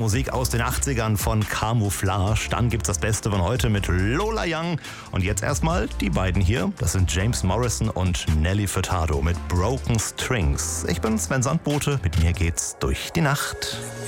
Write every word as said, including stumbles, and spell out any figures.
Musik aus den achtzigern von Camouflage. Dann gibt's das Beste von heute mit Lola Young. Und jetzt erstmal die beiden hier. Das sind James Morrison und Nelly Furtado mit Broken Strings. Ich bin Sven Sandbote. Mit mir geht's durch die Nacht.